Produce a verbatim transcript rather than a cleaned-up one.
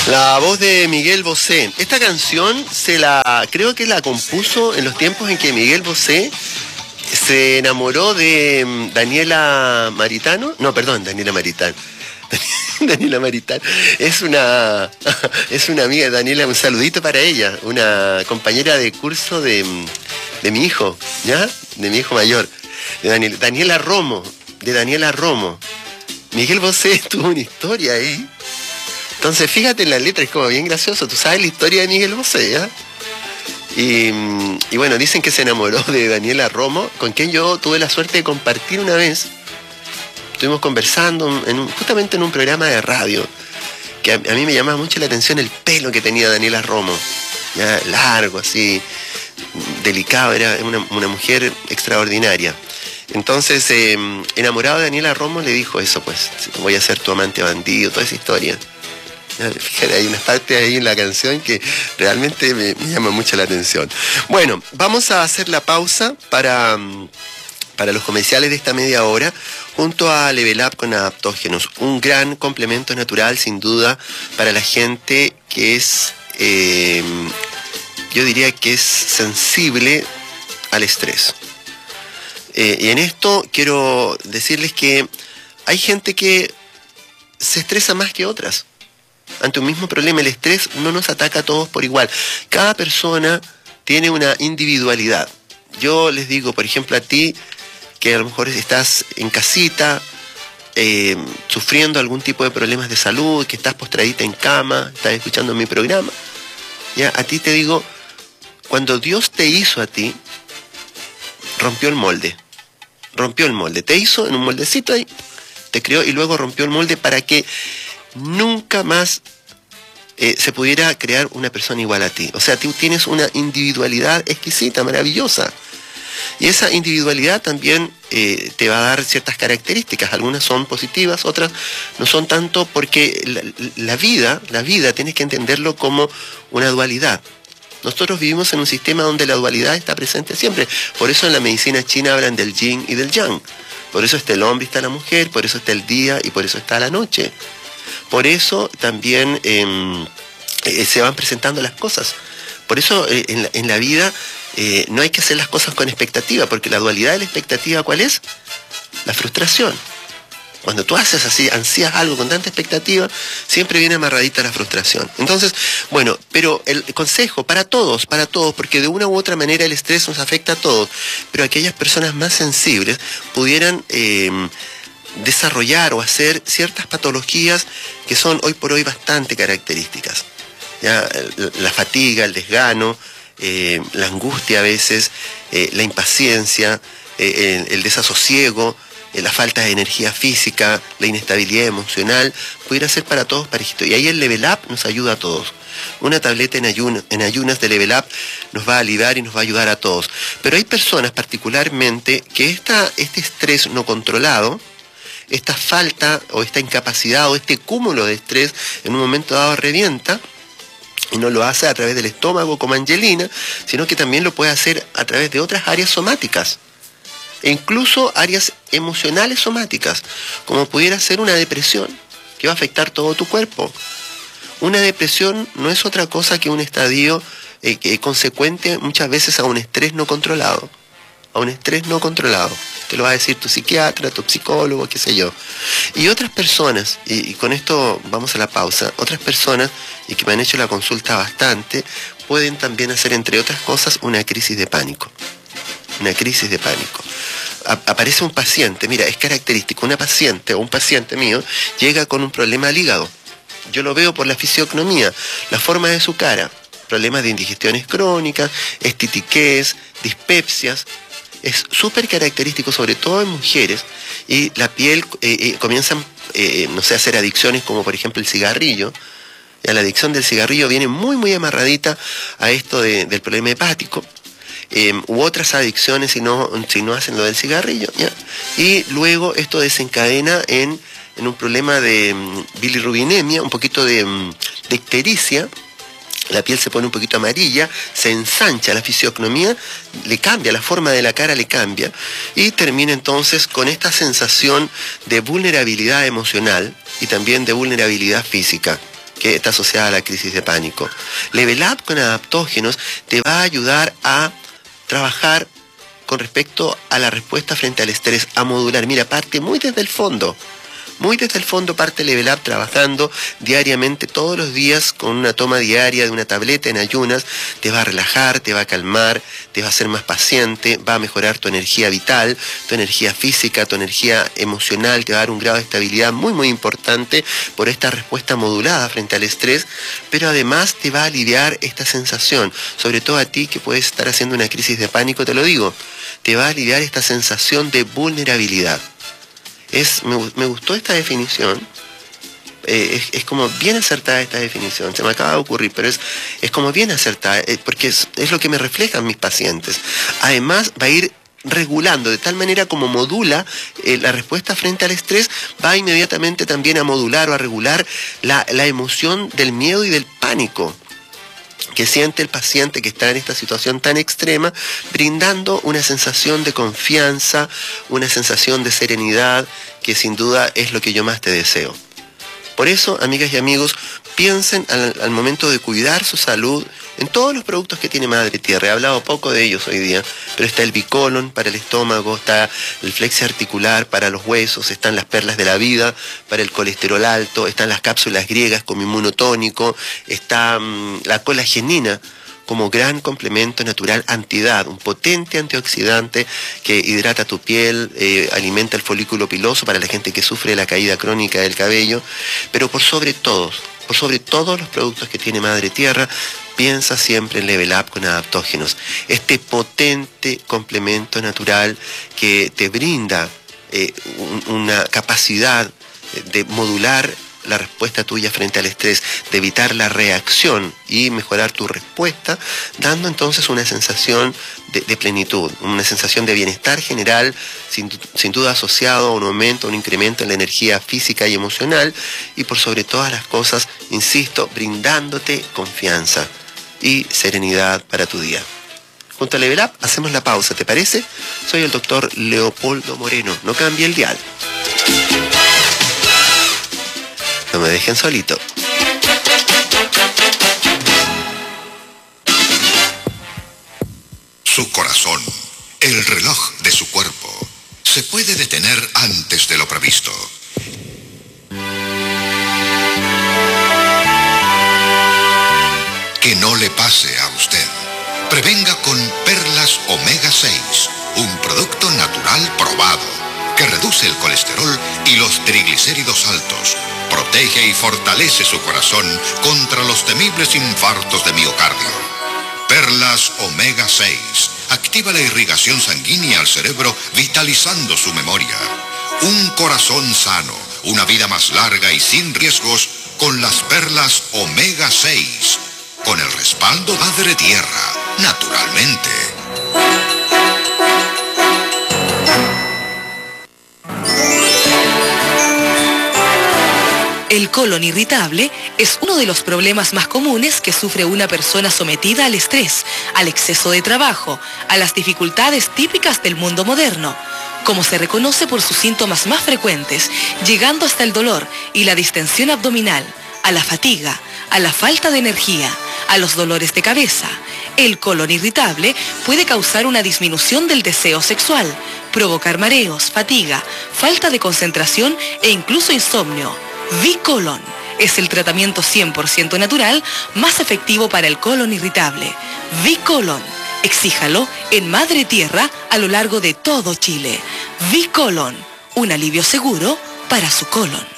La voz de Miguel Bosé. Esta canción se la creo que la compuso en los tiempos en que Miguel Bosé se enamoró de Daniela Maritano. No, perdón, Daniela Maritano. Daniela Maritano es una es una amiga de Daniela, un saludito para ella, una compañera de curso de, de mi hijo, ¿ya? De mi hijo mayor, de Daniela, Daniela Romo, de Daniela Romo. Miguel Bosé tuvo una historia ahí. Entonces, fíjate en la letra, es como bien gracioso. Tú sabes la historia de Miguel Bosé, ¿ya? Y, y bueno, dicen que se enamoró de Daniela Romo, con quien yo tuve la suerte de compartir una vez. Estuvimos conversando en un, justamente en un programa de radio, que a, a mí me llamaba mucho la atención el pelo que tenía Daniela Romo, ya largo, así, delicado, era una, una mujer extraordinaria. Entonces, eh, enamorado de Daniela Romo, le dijo eso, pues, voy a ser tu amante bandido, toda esa historia. Fíjate, hay una parte ahí en la canción que realmente me, me llama mucho la atención. Bueno, vamos a hacer la pausa para, para los comerciales de esta media hora, junto a Level Up con Adaptógenos, un gran complemento natural, sin duda, para la gente que es, eh, yo diría que es sensible al estrés. Eh, y en esto quiero decirles que hay gente que se estresa más que otras. Ante un mismo problema, el estrés no nos ataca a todos por igual. Cada persona tiene una individualidad. Yo les digo, por ejemplo, a ti, que a lo mejor estás en casita, eh, sufriendo algún tipo de problemas de salud, que estás postradita en cama, estás escuchando mi programa, ya, a ti te digo, cuando Dios te hizo a ti, rompió el molde. Rompió el molde. Te hizo en un moldecito ahí, te creó y luego rompió el molde para que nunca más eh, se pudiera crear una persona igual a ti. O sea, tú tienes una individualidad exquisita, maravillosa. Y esa individualidad también eh, te va a dar ciertas características. Algunas son positivas, otras no son tanto, porque la, la vida, la vida tienes que entenderlo como una dualidad. Nosotros vivimos en un sistema donde la dualidad está presente siempre. Por eso en la medicina china hablan del yin y del yang. Por eso está el hombre y está la mujer, por eso está el día y por eso está la noche. Por eso también eh, eh, se van presentando las cosas. Por eso eh, en, la, en la vida eh, no hay que hacer las cosas con expectativa, porque la dualidad de la expectativa, ¿cuál es? La frustración. Cuando tú haces así, ansías algo con tanta expectativa, siempre viene amarradita la frustración. Entonces, bueno, pero el consejo para todos, para todos, porque de una u otra manera el estrés nos afecta a todos, pero aquellas personas más sensibles pudieran eh, desarrollar o hacer ciertas patologías que son hoy por hoy bastante características. ¿Ya? La fatiga, el desgano, eh, la angustia a veces, eh, la impaciencia, eh, el, el desasosiego, eh, la falta de energía física, la inestabilidad emocional, pudiera ser para todos parejito. Y ahí el Level Up nos ayuda a todos. Una tableta en, ayun en ayunas de Level Up nos va a aliviar y nos va a ayudar a todos. Pero hay personas particularmente que esta, este estrés no controlado, esta falta o esta incapacidad o este cúmulo de estrés en un momento dado revienta, y no lo hace a través del estómago como Angelina, sino que también lo puede hacer a través de otras áreas somáticas, e incluso áreas emocionales somáticas, como pudiera ser una depresión, que va a afectar todo tu cuerpo. Una depresión no es otra cosa que un estadio eh, que consecuente muchas veces a un estrés no controlado, a un estrés no controlado. Te lo va a decir tu psiquiatra, tu psicólogo, qué sé yo. Y otras personas, y, y con esto vamos a la pausa, otras personas, y que me han hecho la consulta bastante, pueden también hacer, entre otras cosas, una crisis de pánico. Una crisis de pánico. A, aparece un paciente, mira, es característico, una paciente o un paciente mío llega con un problema al hígado. Yo lo veo por la fisiognomía, la forma de su cara, problemas de indigestiones crónicas, estitiquez, dispepsias. Es súper característico, sobre todo en mujeres, y la piel eh, eh, comienzan, eh, no sé, a hacer adicciones como por ejemplo el cigarrillo. Ya la adicción del cigarrillo viene muy muy amarradita a esto de, del problema hepático, eh, u otras adicciones si no, si no hacen lo del cigarrillo, ¿ya? Y luego esto desencadena en, en un problema de um, bilirrubinemia, un poquito de, um, de ictericia. La piel se pone un poquito amarilla, se ensancha, la fisiognomía le cambia, la forma de la cara le cambia, y termina entonces con esta sensación de vulnerabilidad emocional y también de vulnerabilidad física. que está asociada a la crisis de pánico. Level Up con adaptógenos te va a ayudar a trabajar con respecto a la respuesta frente al estrés, a modular. Mira, parte muy desde el fondo. Muy desde el fondo parte Level Up trabajando diariamente, todos los días, con una toma diaria de una tableta en ayunas. Te va a relajar, te va a calmar, te va a hacer más paciente, va a mejorar tu energía vital, tu energía física, tu energía emocional, te va a dar un grado de estabilidad muy muy importante por esta respuesta modulada frente al estrés, pero además te va a aliviar esta sensación, sobre todo a ti que puedes estar haciendo una crisis de pánico, te lo digo, te va a aliviar esta sensación de vulnerabilidad. Es, me, me gustó esta definición, eh, es, es como bien acertada esta definición, se me acaba de ocurrir, pero es, es como bien acertada, eh, porque es, es lo que me reflejan mis pacientes. Además va a ir regulando, de tal manera como modula eh, la respuesta frente al estrés, va inmediatamente también a modular o a regular la, la emoción del miedo y del pánico que siente el paciente que está en esta situación tan extrema, brindando una sensación de confianza, una sensación de serenidad, que sin duda es lo que yo más te deseo. Por eso, amigas y amigos, piensen al, al momento de cuidar su salud en todos los productos que tiene Madre Tierra. He hablado poco de ellos hoy día, pero está el Bicolon para el estómago, está el Flexi Articular para los huesos, están las Perlas de la Vida para el colesterol alto, están las cápsulas griegas como inmunotónico, está mmm, la colagenina como gran complemento natural antiedad, un potente antioxidante que hidrata tu piel, eh, alimenta el folículo piloso para la gente que sufre la caída crónica del cabello, pero por sobre todos, por sobre todos los productos que tiene Madre Tierra, piensa siempre en Level Up con adaptógenos, este potente complemento natural que te brinda eh, un, una capacidad de modular la respuesta tuya frente al estrés, de evitar la reacción y mejorar tu respuesta, dando entonces una sensación de, de plenitud, una sensación de bienestar general, sin, sin duda asociado a un aumento, un incremento en la energía física y emocional, y por sobre todas las cosas, insisto, brindándote confianza y serenidad para tu día. Junto a Level Up hacemos la pausa, ¿te parece? Soy el doctor Leopoldo Moreno, no cambie el dial. No me dejen solito. Su corazón, el reloj de su cuerpo, se puede detener antes de lo previsto. Que no le pase a usted. Prevenga con Perlas Omega seis, un producto natural probado que reduce el colesterol y los triglicéridos altos, protege y fortalece su corazón contra los temibles infartos de miocardio. Perlas Omega seis activa la irrigación sanguínea al cerebro, vitalizando su memoria. Un corazón sano, una vida más larga y sin riesgos con las Perlas Omega seis, con el respaldo Madre Tierra, naturalmente. El colon irritable es uno de los problemas más comunes que sufre una persona sometida al estrés, al exceso de trabajo, a las dificultades típicas del mundo moderno, como se reconoce por sus síntomas más frecuentes, llegando hasta el dolor y la distensión abdominal, a la fatiga, a la falta de energía, a los dolores de cabeza. El colon irritable puede causar una disminución del deseo sexual, provocar mareos, fatiga, falta de concentración e incluso insomnio. Bicolon es el tratamiento cien por ciento natural más efectivo para el colon irritable. Bicolon, exíjalo en Madre Tierra a lo largo de todo Chile. Bicolon, un alivio seguro para su colon.